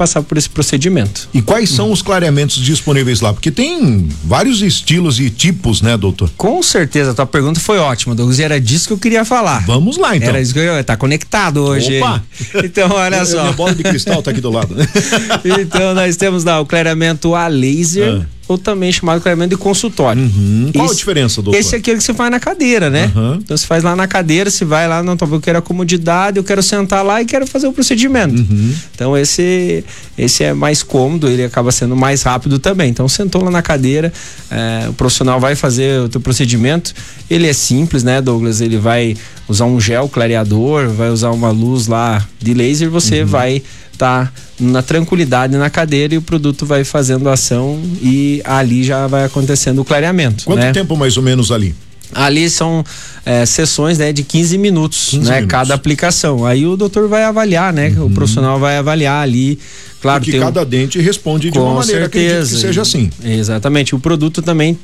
passar por esse procedimento. E quais são os clareamentos disponíveis lá? Porque tem vários estilos e tipos, né, doutor? Com certeza, a tua pergunta foi ótima, Douglas, e era disso que eu queria falar. Vamos lá, então. Era isso que eu tá conectado hoje. Opa! Então, olha só. Minha bola de cristal tá aqui do lado. Então, nós temos lá o clareamento a laser, ou também chamado clareamento de consultório. Qual a diferença, doutor? Esse é aquele que você faz na cadeira, né? Então você faz lá na cadeira, você vai lá, não, eu quero a comodidade, eu quero sentar lá e quero fazer o procedimento. Então esse é mais cômodo, ele acaba sendo mais rápido também. Então sentou lá na cadeira, o profissional vai fazer o teu procedimento, ele é simples, né, Douglas? Ele vai usar um gel clareador, vai usar uma luz lá de laser, você vai tá na tranquilidade na cadeira e o produto vai fazendo a ação e ali já vai acontecendo o clareamento. Quanto tempo mais ou menos ali? Ali são sessões, né, de 15 minutos, 15 né, minutos. cada aplicação. Aí o doutor vai avaliar, né, o profissional vai avaliar ali. Claro, porque cada dente responde de uma maneira, acredito que seja assim. Exatamente. O produto também,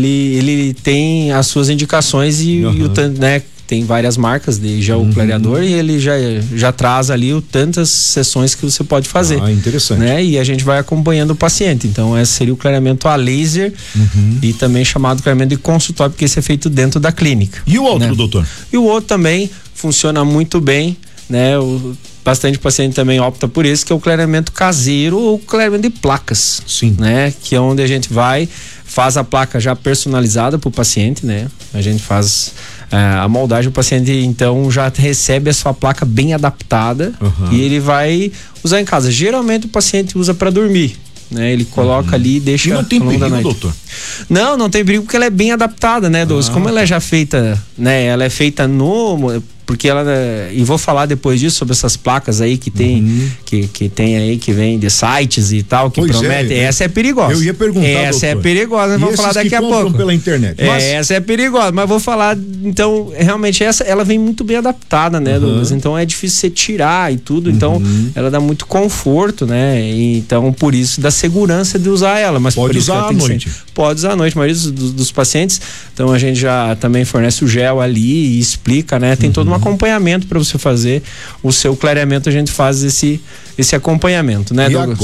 ele tem as suas indicações e o tanto, né, tem várias marcas de gel clareador e ele já traz ali tantas sessões que você pode fazer. Interessante. Né? E a gente vai acompanhando o paciente. Então, esse seria o clareamento a laser e também chamado clareamento de consultório, porque esse é feito dentro da clínica. E o outro, doutor? E o outro também funciona muito bem, né? Bastante paciente também opta por esse, que é o clareamento caseiro ou clareamento de placas. Sim. Né? Que é onde a gente faz a placa já personalizada para o paciente, né? A gente faz a moldagem, o paciente então já recebe a sua placa bem adaptada e ele vai usar em casa. Geralmente o paciente usa para dormir, né? Ele coloca ali e deixa. E não tem perigo, doutor? Não tem perigo, porque ela é bem adaptada, né, Douglas? Como ela é já feita, né? Ela é feita porque ela, e vou falar depois disso sobre essas placas aí que tem que tem aí, que vem de sites e tal, que prometem, essa é perigosa. Eu ia perguntar, essa doutor, é perigosa, nós vamos falar daqui a pouco. Pela internet. Mas essa é perigosa, mas vou falar, então, realmente ela vem muito bem adaptada, né, Douglas? Então é difícil você tirar e tudo, então ela dá muito conforto, né? E, então, por isso, da segurança de usar ela, mas pode usar à noite. Pode usar à noite, a maioria dos pacientes, então a gente já também fornece o gel ali e explica, né? Tem todo um acompanhamento para você fazer o seu clareamento, a gente faz esse acompanhamento, né, Douglas?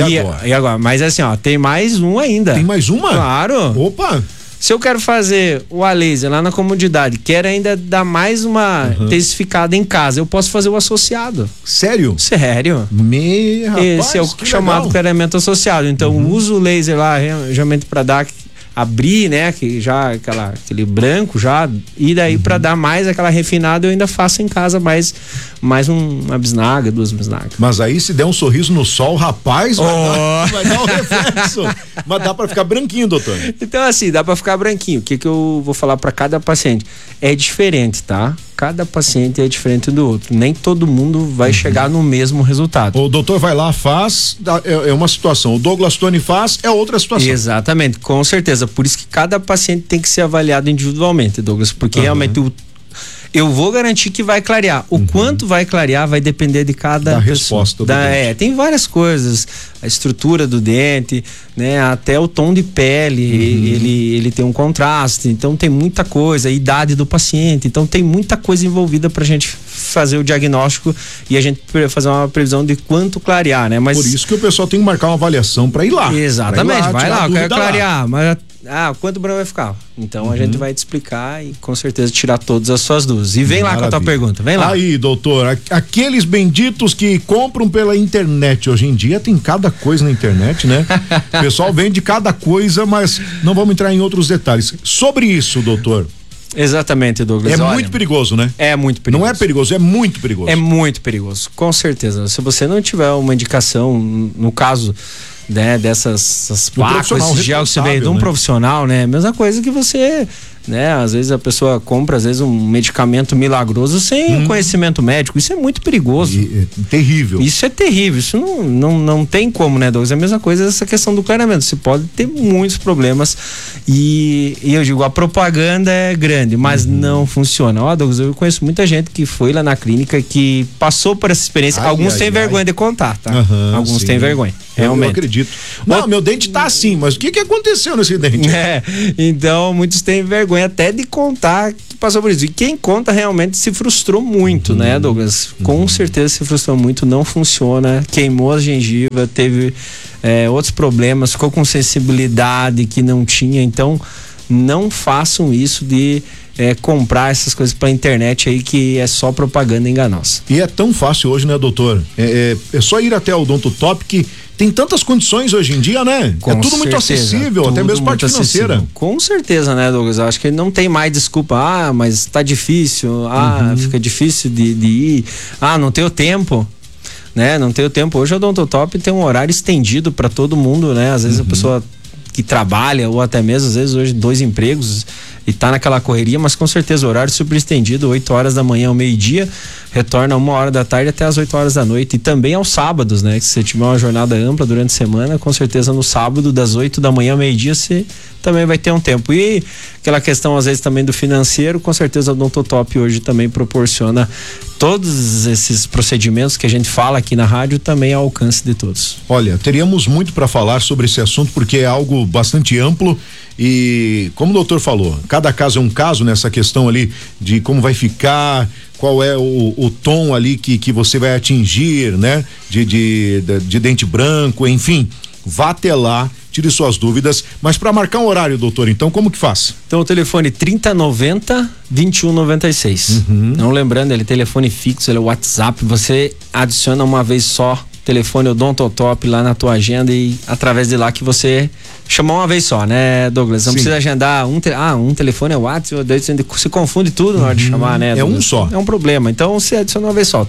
E agora? Mas assim, ó, tem mais um ainda. Tem mais uma? Claro. Opa! Se eu quero fazer o a laser lá na comodidade, quero ainda dar mais uma intensificada em casa, eu posso fazer o associado. Sério? Sério. Rapaz, esse é o chamado clareamento associado. Então, uso o laser lá realmente para dar abrir, né, que já aquele branco já, e daí para dar mais aquela refinada eu ainda faço em casa mais uma bisnaga, 2 bisnagas. Mas aí se der um sorriso no sol, rapaz, vai dar um reflexo. Mas dá para ficar branquinho, doutor. Então assim, dá para ficar branquinho. O que eu vou falar para cada paciente? É diferente, tá? Cada paciente é diferente do outro. Nem todo mundo vai chegar no mesmo resultado. O doutor vai lá, faz, é uma situação. O Douglas Tony faz, é outra situação. Exatamente, com certeza. Por isso que cada paciente tem que ser avaliado individualmente, Douglas, porque realmente eu vou garantir que vai clarear. O quanto vai clarear vai depender de cada da resposta do dente. Tem várias coisas, a estrutura do dente, né, até o tom de pele, ele tem um contraste, então tem muita coisa, a idade do paciente, então tem muita coisa envolvida pra gente fazer o diagnóstico e a gente fazer uma previsão de quanto clarear, né? Mas por isso que o pessoal tem que marcar uma avaliação para ir lá. Exatamente, vai lá, eu quero clarear, mas quanto branco vai ficar? Então a gente vai te explicar e com certeza tirar todas as suas dúvidas. E vem lá com a tua pergunta, vem lá. Aí, doutor, aqueles benditos que compram pela internet, hoje em dia tem cada coisa na internet, né? O pessoal vende cada coisa, mas não vamos entrar em outros detalhes. Sobre isso, doutor. Exatamente, Douglas. Muito perigoso, né? É muito perigoso. Não é perigoso, é muito perigoso. É muito perigoso, com certeza. Se você não tiver uma indicação, no caso, né, dessas placas, esse gel que você vê de um profissional, né? Mesma coisa que você, né? Às vezes a pessoa compra, às vezes, um medicamento milagroso sem conhecimento médico. Isso é muito perigoso. Terrível. Isso é terrível. Isso não tem como, né, Douglas? É a mesma coisa essa questão do clareamento. Você pode ter muitos problemas e eu digo, a propaganda é grande, mas não funciona. Ó, Douglas, eu conheço muita gente que foi lá na clínica que passou por essa experiência. Alguns têm vergonha de contar, tá? Alguns têm vergonha. realmente. Eu acredito. Não, meu dente tá assim, mas o que aconteceu nesse dente? Então muitos têm vergonha até de contar que passou por isso. E quem conta realmente se frustrou muito, né, Douglas? Com certeza se frustrou muito, não funciona, queimou a gengiva, teve outros problemas, ficou com sensibilidade que não tinha, então não façam isso de comprar essas coisas pela internet aí, que é só propaganda enganosa. E é tão fácil hoje, né, doutor? É só ir até o Odontotop, que tem tantas condições hoje em dia, né? Com tudo muito acessível, até mesmo parte financeira. Acessível. Com certeza, né, Douglas? Eu acho que não tem mais desculpa. Mas tá difícil. Fica difícil de ir. Não tenho tempo. Né? Não tenho tempo. Hoje o Odontotop tem um horário estendido para todo mundo, né? Às vezes a pessoa que trabalha, ou até mesmo às vezes hoje 2 empregos e tá naquela correria, mas com certeza o horário super estendido, 8 horas da manhã ao meio-dia, retorna 1 hora da tarde até as 8 horas da noite, e também aos sábados, né? Que se você tiver uma jornada ampla durante a semana, com certeza no sábado das 8 da manhã ao meio-dia você também vai ter um tempo. E aquela questão às vezes também do financeiro, com certeza o Odontotop hoje também proporciona todos esses procedimentos que a gente fala aqui na rádio também ao alcance de todos. Olha, teríamos muito para falar sobre esse assunto, porque é algo bastante amplo e, como o doutor falou, cada caso é um caso nessa questão ali de como vai ficar, qual é o tom ali que você vai atingir, né? De dente branco, enfim, vá até lá, tire suas dúvidas, mas para marcar um horário, doutor, então como que faz? Então o telefone 3090-2196. Não lembrando, ele é telefone fixo, ele é WhatsApp, você adiciona uma vez só telefone Odontotop lá na tua agenda e através de lá que você chamar uma vez só, né, Douglas? Não precisa agendar um telefone é o WhatsApp, se confunde tudo na hora de chamar, né, Douglas? É um só. É um problema. Então você adiciona uma vez só,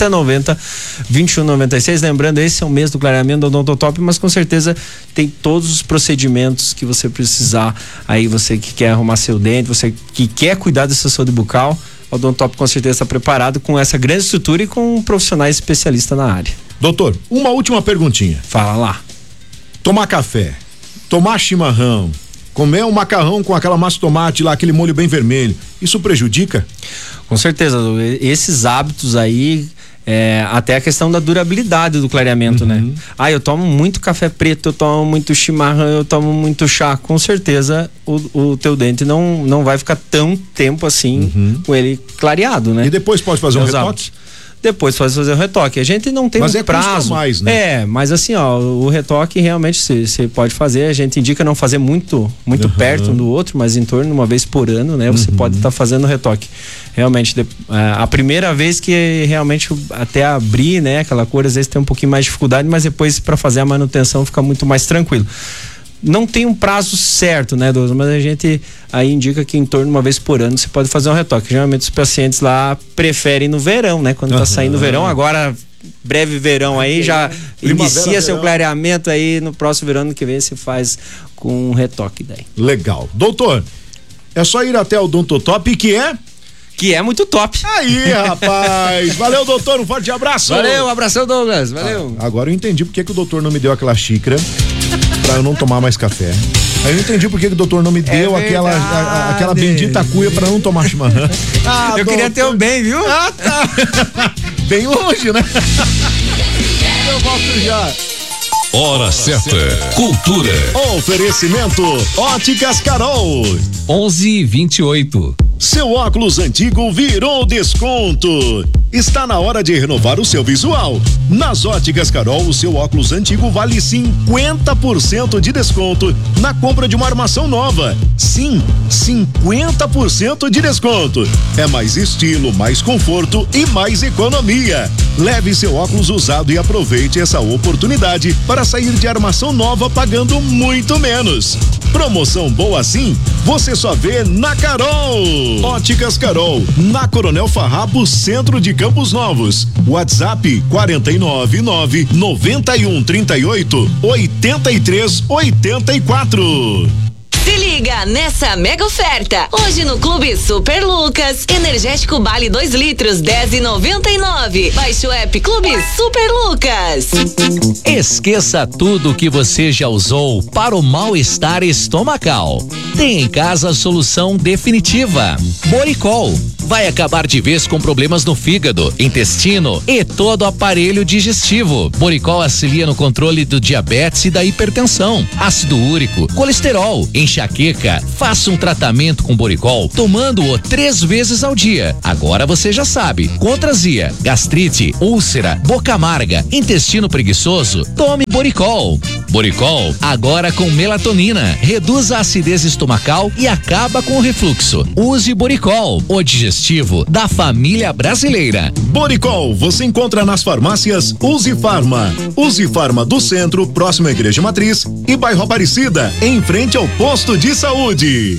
3090-2196. Lembrando, esse é o mês do clareamento do Odontotop, mas com certeza tem todos os procedimentos que você precisar. Aí você que quer arrumar seu dente, você que quer cuidar da sua saúde bucal, o Odontotop com certeza está preparado com essa grande estrutura e com profissionais especialistas na área. Doutor, uma última perguntinha. Fala lá. Tomar café, tomar chimarrão, comer um macarrão com aquela massa de tomate lá, aquele molho bem vermelho, isso prejudica? Com certeza, esses hábitos aí, até a questão da durabilidade do clareamento, né? Eu tomo muito café preto, eu tomo muito chimarrão, eu tomo muito chá, com certeza o teu dente não vai ficar tão tempo assim com ele clareado, né? E depois pode fazer um retoque? Depois pode fazer o retoque. A gente não tem um prazo. Mais, né? Mas assim, o retoque realmente você pode fazer. A gente indica não fazer muito perto um do outro, mas em torno de uma vez por ano, né? Você pode estar fazendo o retoque. Realmente, a primeira vez que realmente até abrir, né? Aquela cor, às vezes tem um pouquinho mais de dificuldade, mas depois para fazer a manutenção fica muito mais tranquilo. Não tem um prazo certo, né, Douglas? Mas a gente aí indica que em torno de uma vez por ano você pode fazer um retoque. Geralmente os pacientes lá preferem no verão, né? Quando tá saindo o verão, agora breve verão aí, já inicia seu clareamento aí, no próximo verão que vem você faz com um retoque daí. Legal. Doutor, é só ir até o Odontotop que é muito top. Aí, rapaz. Valeu, doutor. Um forte abraço. Valeu, um abração, Douglas. Valeu. Agora eu entendi porque que o doutor não me deu aquela xícara pra eu não tomar mais café. Aí eu entendi porque que o doutor não me deu aquela bendita cuia pra não tomar chimarrão. Eu queria ter o bem, viu? Tá. Bem longe, né? Eu volto já. Hora certa. Cultura. Oferecimento Óticas Carol. 11:28. Seu óculos antigo virou desconto. Está na hora de renovar o seu visual. Nas Óticas Carol, o seu óculos antigo vale 50% de desconto na compra de uma armação nova. Sim, 50% de desconto. É mais estilo, mais conforto e mais economia. Leve seu óculos usado e aproveite essa oportunidade para sair de armação nova pagando muito menos. Promoção boa assim, você só vê na Carol. Óticas Carol, na Coronel Farrapo, centro de Campos Novos. WhatsApp 499-9138-8384. Se liga nessa mega oferta. Hoje no Clube Super Lucas, energético Bale 2 litros, 10,99. Baixe o app Clube Super Lucas. Esqueça tudo que você já usou para o mal-estar estomacal. Tem em casa a solução definitiva. Boricol. Vai acabar de vez com problemas no fígado, intestino e todo o aparelho digestivo. Boricol auxilia no controle do diabetes e da hipertensão, ácido úrico, colesterol, enxaqueca. Faça um tratamento com Boricol, tomando-o 3 vezes ao dia. Agora você já sabe. Contra azia, gastrite, úlcera, boca amarga, intestino preguiçoso, tome Boricol. Boricol, agora com melatonina, reduz a acidez estomacal e acaba com o refluxo. Use Boricol, o digestivo da família brasileira. Boricol, você encontra nas farmácias Use Farma. Use Farma do Centro, próximo à Igreja Matriz, e bairro Aparecida, em frente ao posto de saúde.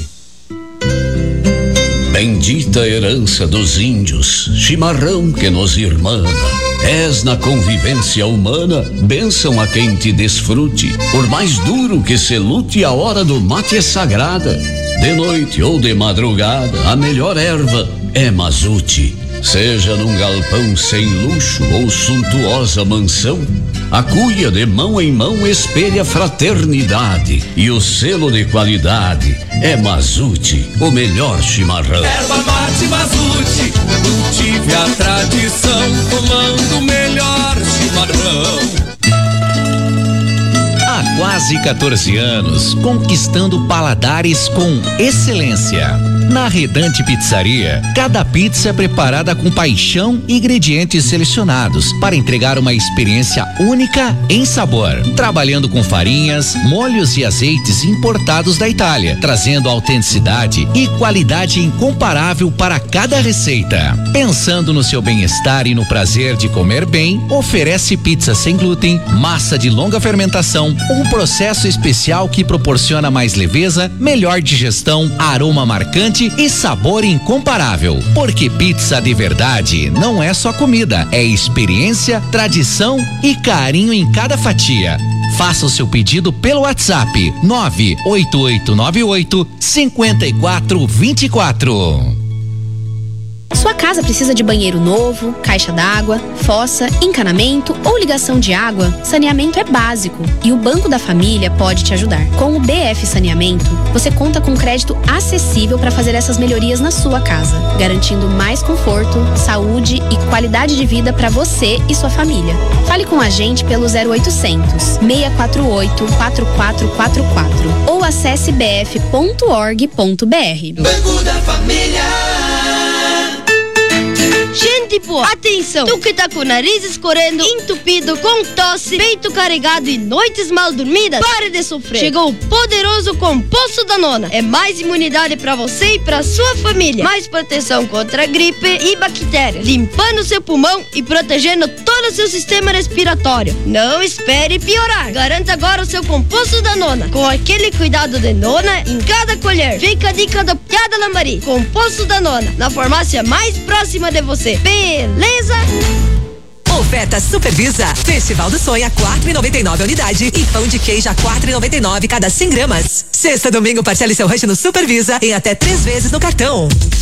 Bendita herança dos índios, chimarrão que nos irmana. És na convivência humana, bênção a quem te desfrute. Por mais duro que se lute, a hora do mate é sagrada. De noite ou de madrugada, a melhor erva é mazute. Seja num galpão sem luxo ou suntuosa mansão, a cuia de mão em mão espelha fraternidade. E o selo de qualidade é Mazute, o melhor chimarrão. Erva mate Mazute, cultive a tradição, tomando o melhor chimarrão. Há quase 14 anos, conquistando paladares com excelência. Na Redante Pizzaria, cada pizza é preparada com paixão e ingredientes selecionados para entregar uma experiência única em sabor. Trabalhando com farinhas, molhos e azeites importados da Itália, trazendo autenticidade e qualidade incomparável para cada receita. Pensando no seu bem-estar e no prazer de comer bem, oferece pizza sem glúten, massa de longa fermentação, um processo especial que proporciona mais leveza, melhor digestão, aroma marcante e sabor incomparável. Porque pizza de verdade não é só comida, é experiência, tradição e carinho em cada fatia. Faça o seu pedido pelo WhatsApp 98898-5424. Sua casa precisa de banheiro novo, caixa d'água, fossa, encanamento ou ligação de água? Saneamento é básico e o Banco da Família pode te ajudar. Com o BF Saneamento, você conta com crédito acessível para fazer essas melhorias na sua casa, garantindo mais conforto, saúde e qualidade de vida para você e sua família. Fale com a gente pelo 0800 648 4444 ou acesse bf.org.br. Banco da Família. Gente boa, atenção! Tu que tá com o nariz escorrendo, entupido, com tosse, peito carregado e noites mal dormidas, pare de sofrer! Chegou o poderoso Composto da Nona. É mais imunidade pra você e pra sua família. Mais proteção contra gripe e bactérias, limpando seu pulmão e protegendo todo o seu sistema respiratório. Não espere piorar. Garanta agora o seu Composto da Nona, com aquele cuidado de nona em cada colher. Fica a dica do Piada Lambari. Composto da Nona, na farmácia mais próxima de você. Beleza? Oferta Supervisa. Festival do Sonho a 4,99 a unidade e pão de queijo a 4,99 cada 100 gramas. Sexta, domingo, parcele seu rancho no Supervisa em até 3 vezes no cartão.